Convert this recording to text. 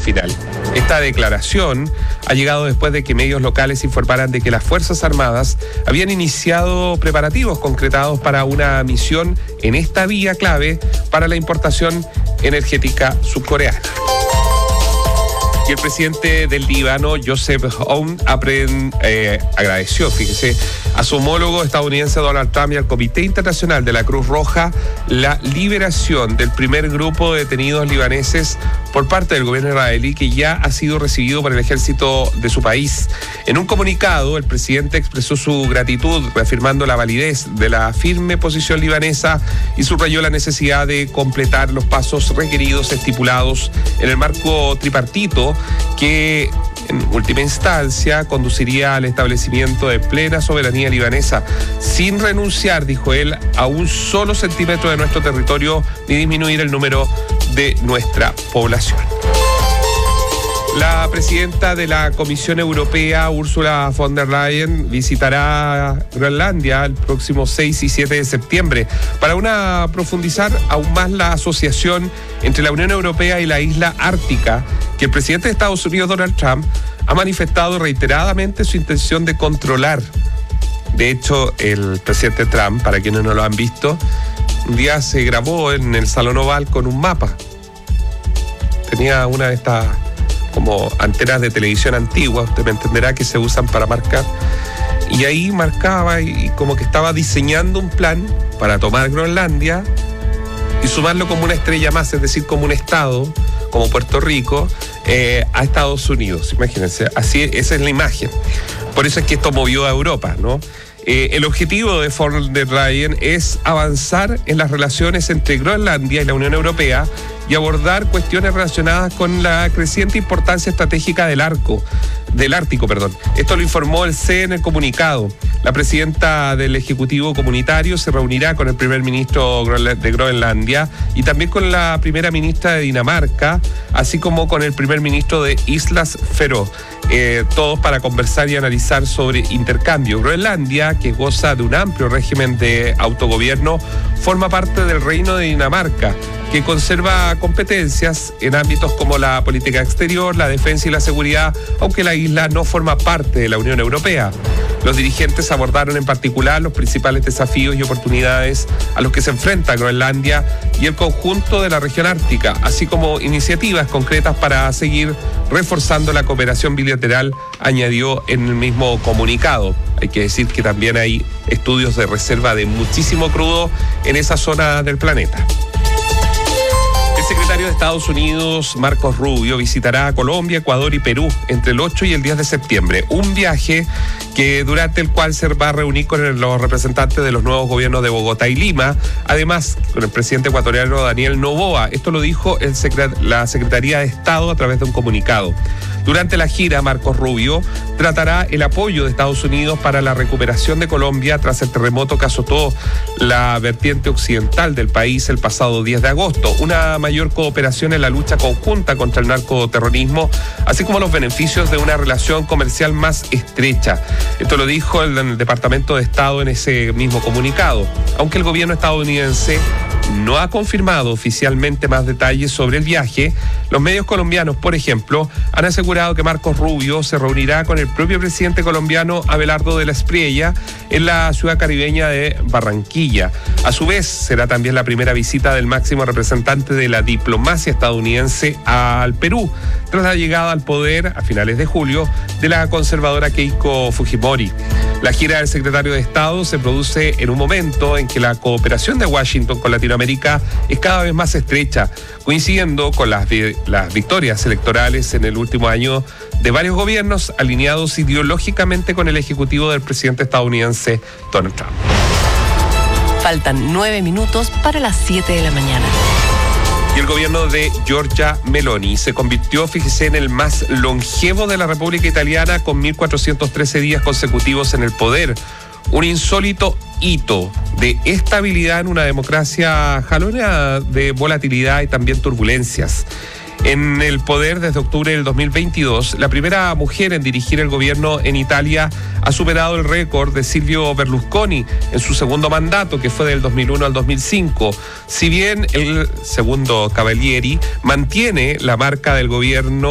final. Esta declaración ha llegado después de que medios locales informaran de que las Fuerzas Armadas habían iniciado preparativos concretados para una misión en esta vía clave para la importación energética surcoreana. Y el presidente del Líbano, Joseph Aoun, agradeció, fíjese, a su homólogo estadounidense Donald Trump y al Comité Internacional de la Cruz Roja la liberación del primer grupo de detenidos libaneses por parte del gobierno israelí, que ya ha sido recibido por el ejército de su país. En un comunicado, el presidente expresó su gratitud, reafirmando la validez de la firme posición libanesa y subrayó la necesidad de completar los pasos requeridos estipulados en el marco tripartito que en última instancia conduciría al establecimiento de plena soberanía libanesa, sin renunciar, dijo él, a un solo centímetro de nuestro territorio ni disminuir el número de nuestra población. La presidenta de la Comisión Europea, Ursula von der Leyen, visitará Groenlandia el próximo 6 y 7 de septiembre para profundizar aún más la asociación entre la Unión Europea y la isla ártica, que el presidente de Estados Unidos, Donald Trump, ha manifestado reiteradamente su intención de controlar. De hecho, el presidente Trump, para quienes no lo han visto, un día se grabó en el Salón Oval con un mapa. Tenía una de estas como antenas de televisión antigua, usted me entenderá, que se usan para marcar. Y ahí marcaba y como que estaba diseñando un plan para tomar Groenlandia y sumarlo como una estrella más, es decir, como un estado, como Puerto Rico, a Estados Unidos. Imagínense, así, esa es la imagen. Por eso es que esto movió a Europa, ¿no? El objetivo de von der Leyen es avanzar en las relaciones entre Groenlandia y la Unión Europea y abordar cuestiones relacionadas con la creciente importancia estratégica del Ártico. Esto lo informó el CE en el comunicado. La presidenta del Ejecutivo Comunitario se reunirá con el primer ministro de Groenlandia y también con la primera ministra de Dinamarca, así como con el primer ministro de Islas Feroe, todos para conversar y analizar sobre intercambio. Groenlandia, que goza de un amplio régimen de autogobierno, forma parte del Reino de Dinamarca, que conserva competencias en ámbitos como la política exterior, la defensa y la seguridad, aunque la isla no forma parte de la Unión Europea. Los dirigentes abordaron en particular los principales desafíos y oportunidades a los que se enfrenta Groenlandia y el conjunto de la región ártica, así como iniciativas concretas para seguir reforzando la cooperación bilateral, añadió en el mismo comunicado. Hay que decir que también hay estudios de reserva de muchísimo crudo en esa zona del planeta. El secretario de Estados Unidos, Marcos Rubio, visitará Colombia, Ecuador y Perú entre el 8 y el 10 de septiembre. Un viaje durante el cual se va a reunir con los representantes de los nuevos gobiernos de Bogotá y Lima, además con el presidente ecuatoriano Daniel Noboa. Esto lo dijo la Secretaría de Estado a través de un comunicado. Durante la gira, Marcos Rubio tratará el apoyo de Estados Unidos para la recuperación de Colombia tras el terremoto que azotó la vertiente occidental del país el pasado 10 de agosto, una mayor cooperación en la lucha conjunta contra el narcoterrorismo, así como los beneficios de una relación comercial más estrecha. Esto lo dijo el Departamento de Estado en ese mismo comunicado, aunque el gobierno estadounidense no ha confirmado oficialmente más detalles sobre el viaje. Los medios colombianos, por ejemplo, han asegurado que Marcos Rubio se reunirá con el propio presidente colombiano Abelardo de la Espriella en la ciudad caribeña de Barranquilla. A su vez, será también la primera visita del máximo representante de la diplomacia estadounidense al Perú, tras la llegada al poder a finales de julio de la conservadora Keiko Fujimori. La gira del secretario de Estado se produce en un momento en que la cooperación de Washington con Latinoamérica es cada vez más estrecha, coincidiendo con las victorias electorales en el último año de varios gobiernos alineados ideológicamente con el ejecutivo del presidente estadounidense Donald Trump. Faltan 9 minutos para las 7 de la mañana. Y el gobierno de Giorgia Meloni se convirtió, fíjese, en el más longevo de la República Italiana, con 1.413 días consecutivos en el poder. Un insólito hito de estabilidad en una democracia jalonea de volatilidad y también turbulencias. En el poder desde octubre del 2022, la primera mujer en dirigir el gobierno en Italia ha superado el récord de Silvio Berlusconi en su segundo mandato, que fue del 2001 al 2005. Si bien el segundo Cavalieri mantiene la marca del gobierno